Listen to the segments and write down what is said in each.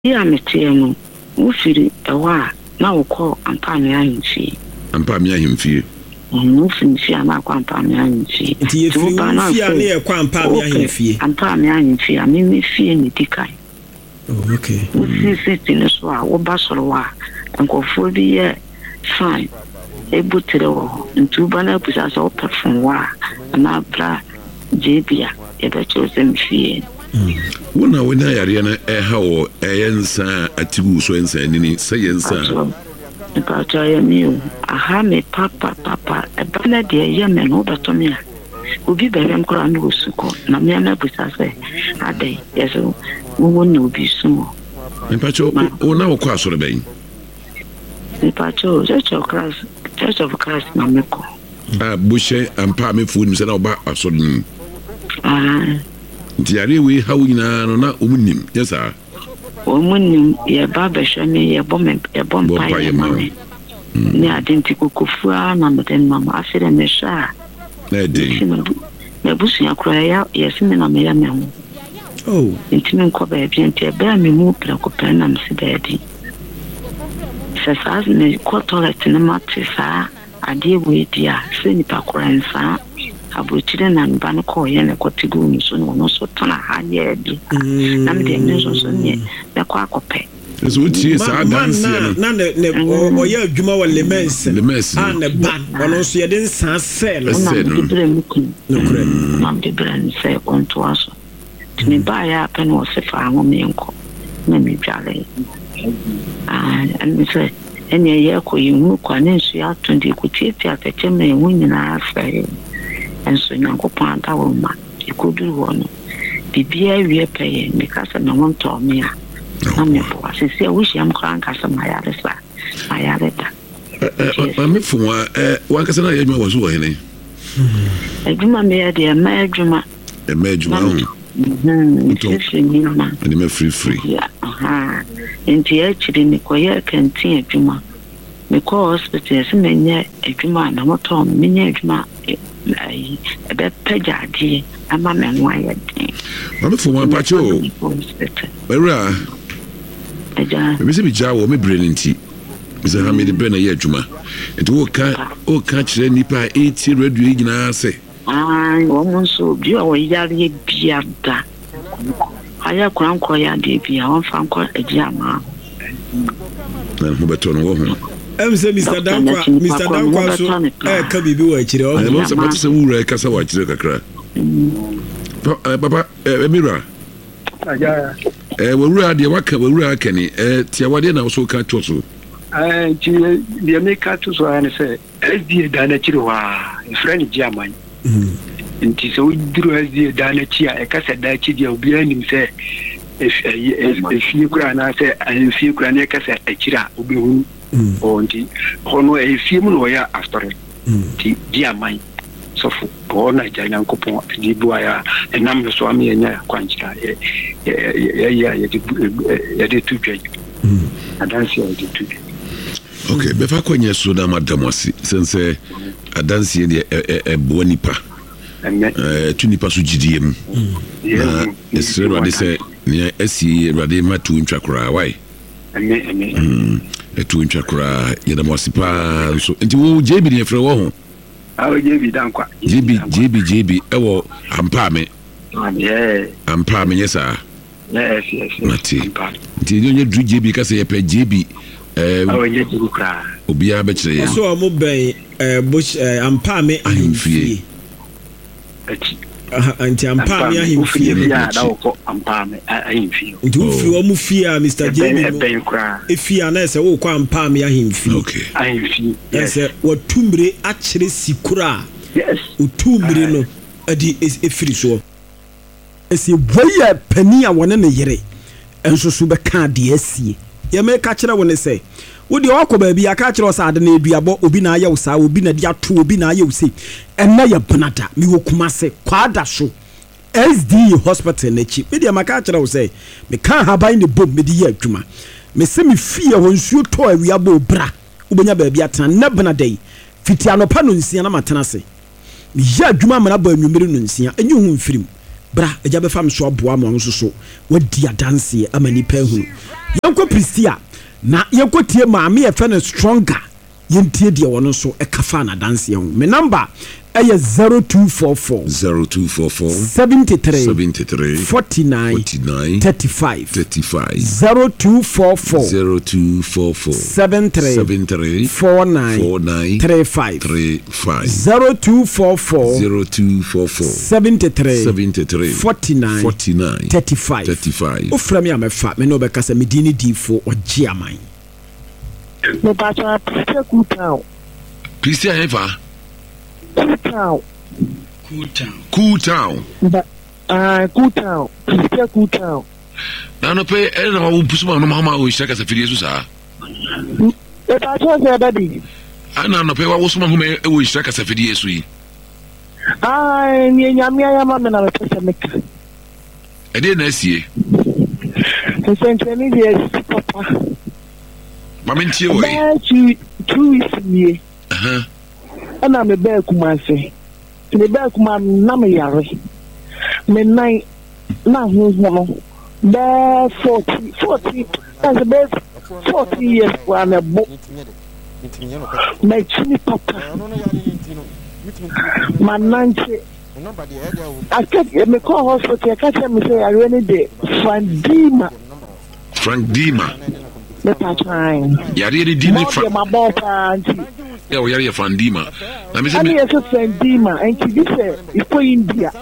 ya metiemu ufiri ewa na uko ampami ahimfi ampami ahimfi ufiri na kwa ampami ahimfi ti efiri ufia na ye kwa ampami ahimfi ampami ahimfi amimi fie ni dikai okay ufiri tineso a wo basoro wa nkofo bi ye fine ebutere wo ntuba na pusa so perform wa na bra jebia ebe chose mfie wona yare na hawo eyensa atibu so ensa nini sayensa nka ya miu aha me papa ebana de ye me no betomia obi bere mkora na osuko na me na busa se adai yeso wo na obi sumo mpacho wona wo kwa soro ben mpacho Church of Christ na meko bushe ampa me fu ni se na oba asoro ni diare we hawo nyina no na omunim yesa omunim ye baba shame ye bompa ye mame ni adenti kokofua na meden mama afire me sha na de na busu yakura ya yesime na me ya me ho intimi nko ba bi enti be me mu prekopa na msi baadi sasa ne ko toilet na matisa ade we dia se ni pakoransa abuchire na mba no ko ye ne kotigu ni so no so tona ha ye bi na me de nso so ne na kwa kope so tie sa dance na ne o ye adwuma wa lemens and ban ono so ye den san sel no kure mam de brand se on to aso tini ba ya pen o se fa ngo me nko na me dwale and me say ene ye ko yimu kwa ne nsu ya tundi ku tete atete me nyina afa enso nyankopon anta wo ma ikodu wo no bibia wie peye me kasa na won to me a na me bo asese a wuhia m kran kasa ma ya resa me fuwa wa kasa na yedwa wo so wo hene eduma me ya de ma eduma and me free yeah enti actually me ko ya kantin eduma me ko hospital se menye eduma na moto menye eduma ai ebe pejadi ama me nwa ya din me fuwa pacho wera me se bi jawo me brilliant is a hamid brena ye adwuma enti wo ka kire nipa 80 radio nyina se wo monso bi o yare bia da aya kwanko ya de bia won fa nko egia ma na mo beto no wo ho say Mr. Dankwa so ka bibi wa kire o mo se pati se wura ka sa wa kire kakra papa emira aja wura de waka wura kani tia wade na so ka to so ti de me ka to so an se SD da na kire wa friend German nti so duro SD da na chia e ka se da chi dia obi anim se e kura na se e kura na ka se e kira obi hu onti hono e mu no ya after ti German so fu bona janya nkopon di boya enam so am yenya kwanchira ya de tupye adansi ya de tupye okay befa kwenye so na madam wasi sense adansi e bonipa tu nipa so gidiem na esre rade se ne asi rade matu ntwakora why etu ntwakora yeda mosipa so enti wo JB ne frɛ wo ho JB Dankwa JB ewo ampame ampame yesa yes mati enti nyonye dru JB ka se ye pe JB nye dru kra obia be kire so mo ben bush ampame ahimfie anti ampame ahimfie ya da ko ampame ahimfie ndu fi wo mu fie a Mr. JB efia na se wo kwa ampame ahimfie okay ahimfie yes wo tumbre a kire sikura yes wo tumbre no adi efiri so esi boye pani a wona ne yere enso so be ka de asie ye me ka kire wona se wo de wakoba bia ka kire osa ade na eduabo obi na ayew sa obi na de ato obi na ayew se enna ya benada mi wo kumase kwada so SD hospital na chi media maka kire wo se me ka haban ne bom me de ye adwuma me se me fie ho nsuo to awiabo bra ubenya ba bia tan na benada yi fiti anopa no nsia na matena se me ya adwuma mana ba anwumere no nsia enyu hu mfirim bra eja be fam so aboa mo nso so wadi adanse amani pa hu Yanko Pristia na yanko tie maame e fe no stronger yentie de wono so e kafa na dance ye ho me number eye 0244 73 49 35 0244 73 49 35 0244 73 49 35 ofra me amefa me no be kasa me dini difo ogie aman me ba cha Pristia Kutown Pristia Eva Cool Town. Pristia Kutown. Na no pe e na wo pusuma no mama o shaka sa fidie so sa. E ba cha se daddy. Ana no pe wa wo suma ho me e wo shaka sa fidie so yi. Ni nyame ya ma me na pe se meka. E de na asie. Senteni de papa. Mama ntie wo yi. Two is me. Ana me be Kumasi. Me be kuma na me yare. Me nine na ho no. Be 40 as a best 40 years for na bo. Me chini papa. Mananche. I can't me call hospital. I can't me say I really did. Frank Dima. Me patron. Yare di Dima Frank. My boss auntie. Yeah, we are Frank Dima. Na me say me Frank Dima and she say it's for India.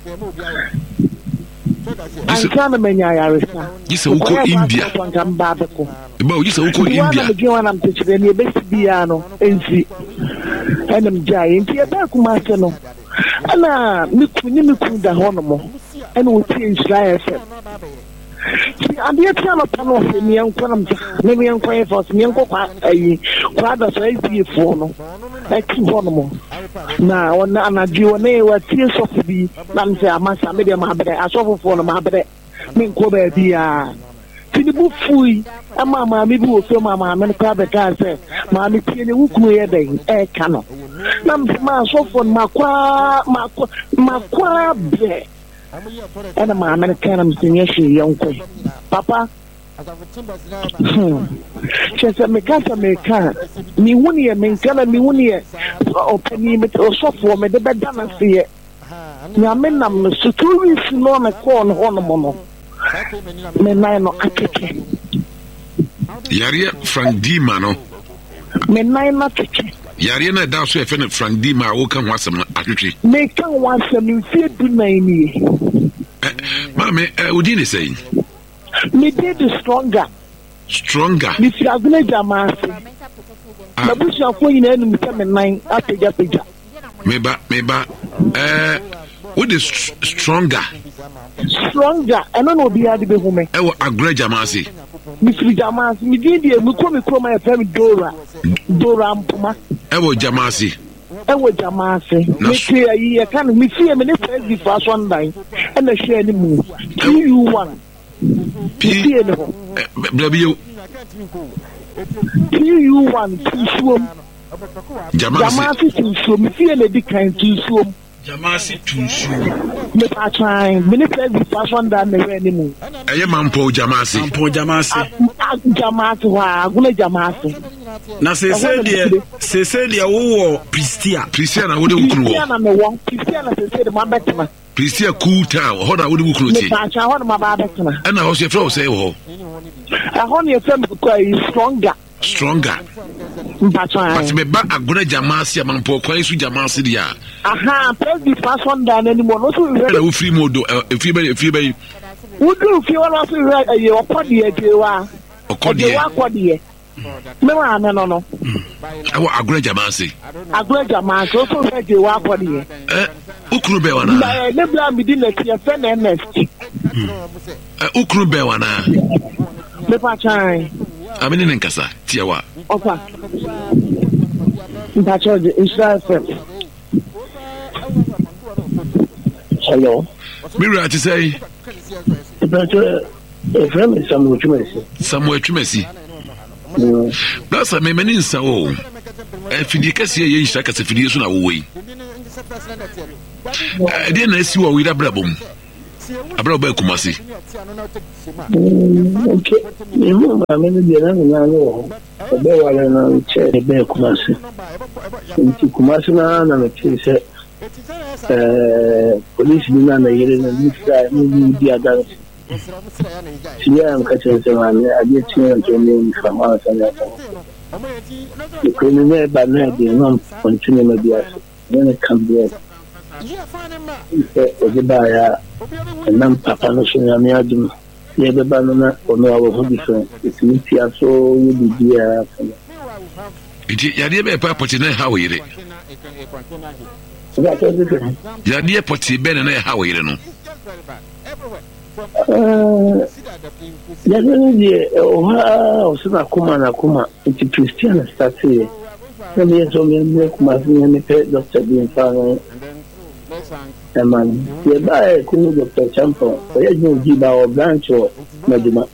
I'm trying to menya yaresa. Yisa uko India. Eba yisa uko India. Wana mgiwa na mtechire ni besi biano enzi. Ena mjai enti eba kumase no. Ana miku da hono mo. Ena uti Israel FM. And the other panel of me and Quantum, maybe I'm quite for me and Quada Saisi Fono, like Fono. Now, on a Juane, what tears of the Namsa Massa, maybe I'm happy. I saw for my happy. Min Kobe, the Tinibu Fui, and Mamma, maybe will film my mamma and Crabbe car say, Mammy Tini Wuku day, air cannon. Namsa, so for Macqua Bear. And a man American young Papa. She said, Mecasa Mecan, me one year, Mencana, me 1 year, open me or software, me the bed done see it. Yamenam, Suturis, no, a corn, honomono. Menino, Atiki. Yaria Frank Dimano. Menina Tiki. Yariana down so a Frank Dima will come once a month. Make once a new feed to me. Mammy, what did you say? Me did stronger. If you are going to Jamasi, the bush of Queen and become 9 after Japija. Maybe, what is stronger? Stronger, and I know the other woman. I will agree, Jamasi. Mr. Jamasi, me did you come from my family Dora Mpuma. I will Jamasi. Make clear you can me see a minute the first one line and the share the move. PU1. PU1 to swim. Jamasi to swim. Me see a kind to swim. Jamasi to swim. Me trying. Minute the first one down the anymore. I am Mampo Jamasi. Jamasi, wa guna Jamasi. Na se dia wo Pristia na wo de wukunu wo. Pristia na se de mabetema. Pristia Cool Town. Ho da wo de wukunu ti. Me cha ho na mabetema. Ana ho se fro say ho. Ho ne fem ko stronger. But me ba agona Jamasi Mampo kwan su Jamasi dia. Aha, press the first one down anymore. No so we free mode if you be Udu fi wala so e opodi ejewa. Okodi. Me wa na no. Awo agona Jamasi. Agona Jamasi o so ejewa akodi. Ukuru be wana. Na le bla mi di na tie fe na NST. Ukuru be wana. Me pa chan. Amini nkasa tiawa. Opa. Mpacho Israel FM. Hello. Mira to say. Samuel Chumesi. That's a many so. If you can see a shaka affiliation away. I didn't see what we have. abra ba Kumasi okay me mo ma me bi na na no be wale na che be Kumasi nti Kumasi na me che se police ni na yere na misa ni di adan siya am ka che se ma ne aje che to ni fama sa na ko ni ne ba na di no continue ma dia ne kan be o ba ya nam papa no so na me adum ye be ba no na ono awo ho bi so ti ti aso ye bi dia iti ya die be pa poti na ha wo yire ya die poti be na ha wo yire no ya ni o so na kuma ti Christian start here na me so me kuma ni pe doctor bin fa man ye ba ku Dr. Champo ye ju ji ba o branch o maduma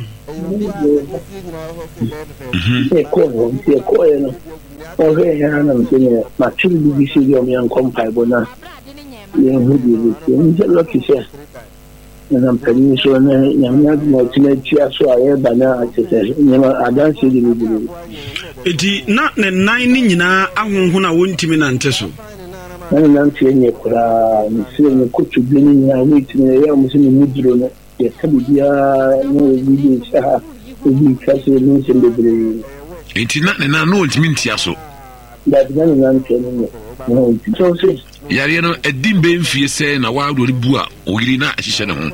ko no o re ya na me ma chiri bi si yo mi an kompai bona ye hu bi ni je lo ki se na mpani so na nyamya mo tina tia so aye ba na atete nyama adanse di bi eti na ne nan ni nyina ahonho na wontimi na nte so na ntie nye kura nsie nye kutu bi ni na witini ya musi ni mudro na ya kabia no bi sa bi kasi ni sembere eti na ne na no wontimi ntia so da bi na ntie no no so se yare no edim be mfie se na wa do bu a ogiri na ahihye ne ho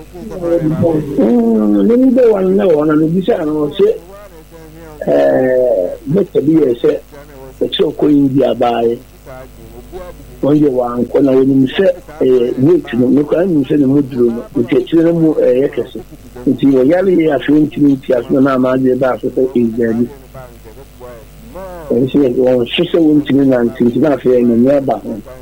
ni be wan na wona ni bi sa no se meta bi se so ko India bae onye wa anko na woni se wait no ko an se ne muduro no ntiachire mu yekese nti yo yale ya afintimi ntiaso na ma de ba so se izali nti yo so wontimi na nti na afi en ne ba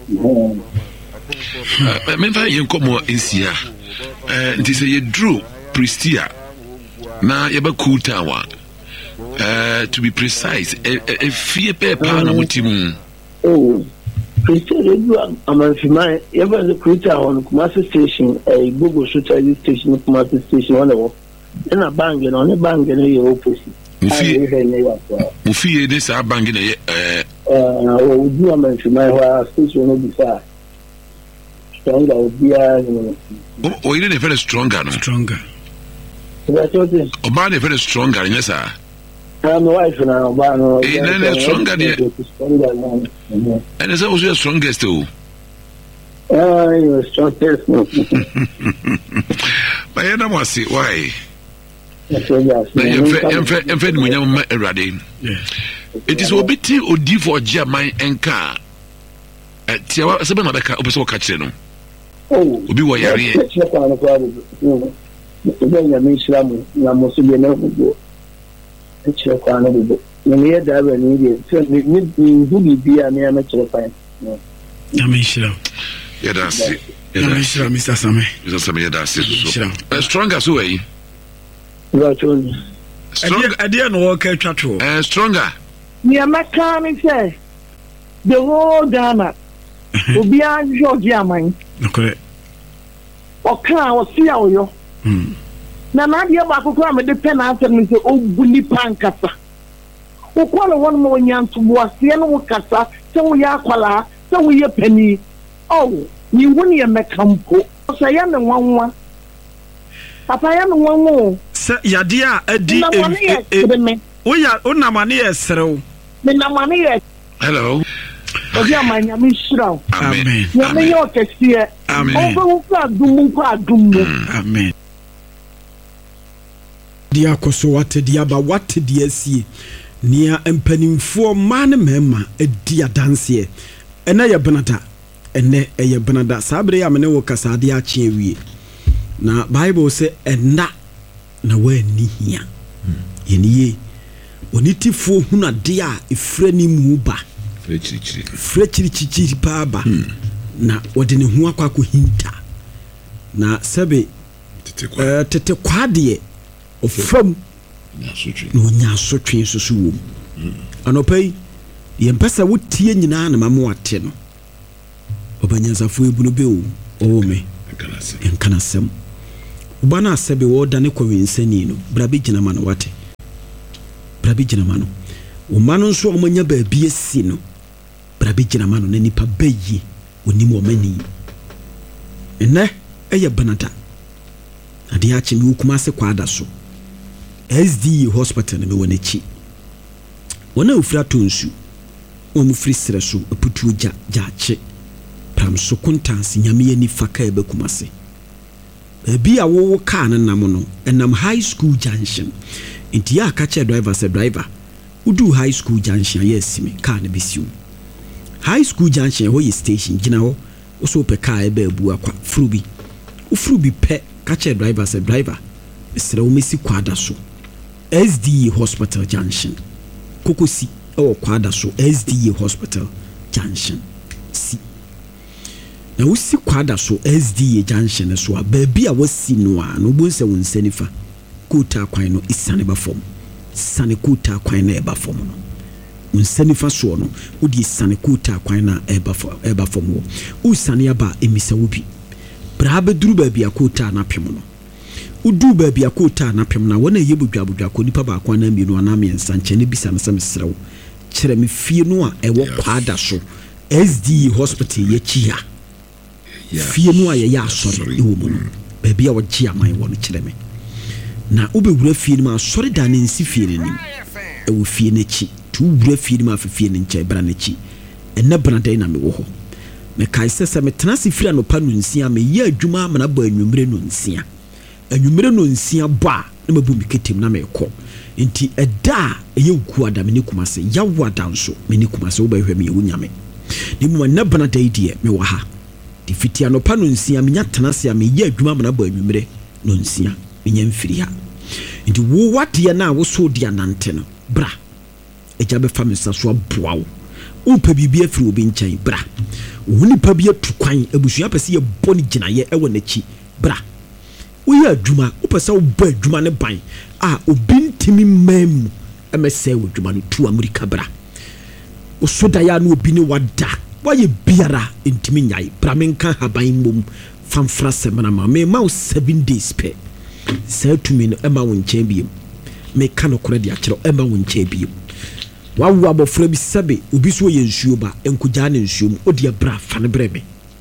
me fa yen komo ensia nti se ye drew Pristia na ye ba cool tower to be precise fie pepa na mutimu Pristia radio amanfima ye ba the creator on Kumasi station Google social station Kumasi station one of na bang no ne bang no ye opposite Mufi de sa bang na ye o du amanfima wa station no bisa stronger obia o ile ne very stronger no stronger o ba ne very stronger nyesa my wife na ba no ne stronger de and is also strongest too you strongest but you know what why em fe mo nyam ma erade it is obiti odi for German enka tiawa sebe na beka opeso ka kire no obi wo yare ya me islamu na musubi na hugo chire kwa na hugo ni ya da ba ni de ni hubi biya me na chire kwa ya me islamu ya da si ya me islamu Mr. Same ya da si so stronger so way stronger idea no work atwato stronger ni amaka me say the whole Ghana obi a George aman okay oka o sia oyo na dia ba kokora me de pen answer me say oguni pankasa okwala won mo nyanto bo ase no kasa se wo ya kwala se wo ye pani ni woni ye mekampo so ya me nwanwa papa ya me nwanwo se yade a adi oya onamane ye serew me namane ye hello obi amanya me shiraw amen ya me yo kesiye amen obo ku adum amen dia koso wate dia ba wate dia sie nia empanimfo man mema edi adanse ene ye benada ene eye benada sabre ya mene wo kasade a chie wie na Bible say ena na wa ni hia yeniye onitifo huna dia efre ni mu ba frechiri baba na wode ne ho akwa hinta na sebe tete kwade ofam no nya sotwe susu wo anopai ye mpesa wotie nyina na mamo ate no obanyansafo ebunu be o me enkana sem ubana asebe wo dane ko winsani no brabe gina ma no wate brabe gina ma no wo ma no nso omanya ba bi esi no brabe gina ma no na nipa bayi onim wo mani ene eye banata ade ya chimi ukuma se kwada so SDA hospital na me wona chi wona ofira tonsu omu free sere so aputu jache pram so kontansi nyame ani faka ebe kumase bi a wo ka na nam no enam high school junction inti ya ka che driver se driver udu high school junction yes me ka na bisiu high school junction ho yi station gina ho so pe ka ebe abu akwa frubi pe ka che driver se driver sere wo mesi kwada so SDA hospital junction kokosi o kwada so SDA hospital junction si na wosi kwada so SDA junction so a baby a wasi no a no bonse won sanifa kuta kwan no isane ba fom sane kuta kwan na eba fom no won sanifa so no odi sane kuta kwan na eba fom wo usane aba emisa wobi bra ba duru baby akuta na pem no udu baby akuta na pem na wona yebudwabudwa ko nipa ba kwa na mienu ana me nsanche ne bisa na samsrew kire me fie no a ewo kwada so SDA hospital ye chia fie no a ye ya asore ewo mu no baby a wogia man wo no kire me na ubewura fie no ma asore da ne nsi fie ne nim ewo fie ne chi tu wura fie no ma fie ne nche bra ne chi enne bra dai na me wo ho me kai sese me tenase fira no pa no nsia me ye adwuma ma na ba anwumre no nsia anwumre no nsia ba na mabu mi ketem na me ko nti eda eye uku ada me ni kumase ya wada nso me ni kumase wo ba hwe me ye wunyame ni mu na bana dai die me wa ha di fitia no pa no nsia me nya tenase me ye adwuma ma na ba anwumre no nsia me nya mfiri ha nti wo wade na wo so dia nante no bra eja be fa me saso aboa wo upa bibia afiri obi nkyɛn bra woni pa bia tu kwan abusua pɛsɛ yɛ bɔne gyinaeɛ ɛwɔ n'akyi bra woyɛ adwuma wopɛsɛ wobɔ adwuma ne ban a obi ntimi mamu ɛmɛsɛ wɔ adwuma no tu amerika bra woso da yɛ na obi ne wada woayɛ biara ntimi nyae bra menka haban mmom famfra sɛmana ma mema wo 7 days pɛ saa tumi no ɛma wo nkyɛn biem meka no korɛ de akyerɛ ɛma wo nkyɛn biem wawo abofra bi sabe obi so ye nsuo ba enkugya ne nsuo mu odi abra fa ne breme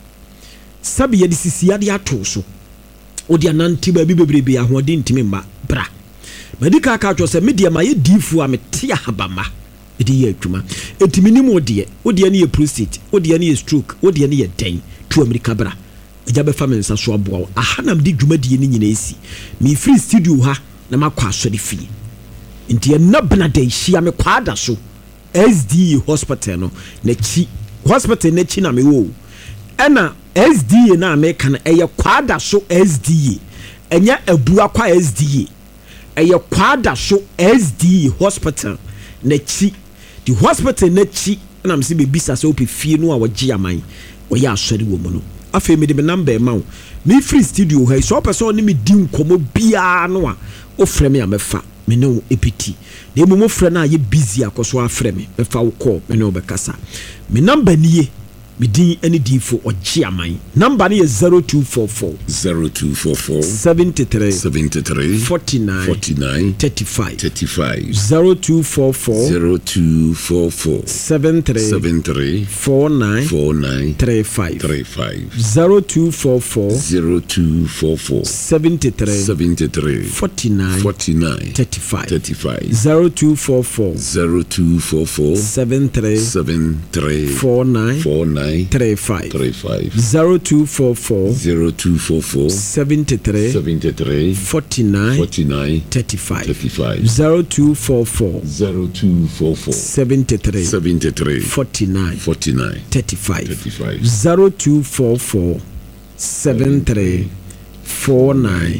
sabe ye de sisia de ato so odi ananti ba bi bebrebe ahode ntimi mba bra medika ka atwo se media ma ye difu a mete ahabama edi ye adwuma etimi ni mo de odi ne ye prostate odi ne ye stroke odi ne ye den tu amerika bra eja be fa mensa so aboa ahanam de dwuma de ni nyina esi me free studio ha na makwa so de fi nti na bana de hia me kwada so SDA hospital no na chi hospital na chi na me wo ena SDA na me kan eye kwada so SDA enya abua kwa SDA eye kwada so SDA hospital na chi di hospital na chi na me se be bisa so pe fie no a wogi aman wo ya asori wo mu no afa me de me number ma wo me free studio ha so person ni me di nkomo bia no a o frɛ me amefa me no epiti de mo frɛ na ye busy akoso afrɛ me be fa wo call me no be kasa me number ni ye me din ani di fo ogye aman number ni ye 0244 73 49 35 0244 73 49 35 0244 73 49 35 0244 73 49 35 0244 73 49 35 0244 73 49 35 0244 73 49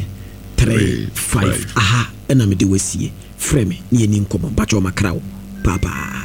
35 aha ena me de wasie frɛ me ne yɛni nkɔmmɔ bakyɛ ɔmakrawo bye bye.